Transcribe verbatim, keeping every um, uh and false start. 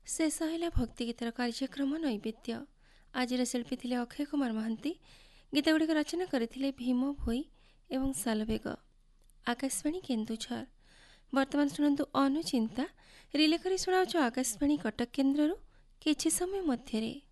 ଶେଷ ହେଲା ଭକ୍ତିଗୀତର କାର୍ଯ୍ୟକ୍ରମ ନୈବେଦ୍ୟ। ଆଜିର ଶିଳ୍ପୀ ଥିଲେ ଅକ୍ଷୟ କୁମାର ମହାନ୍ତି। ଗୀତଗୁଡ଼ିକ ରଚନା କରିଥିଲେ ଭୀମ ଭୋଇ ଏବଂ ସାଲବେଗ। ଆକାଶବାଣୀ କେନ୍ଦୁଝର। ବର୍ତ୍ତମାନ ଶୁଣନ୍ତୁ ଅନୁଚିନ୍ତା। ରିଲେ କରି ଶୁଣାଉଛୁ ଆକାଶବାଣୀ କଟକ କେନ୍ଦ୍ରରୁ କିଛି ସମୟ ମଧ୍ୟରେ।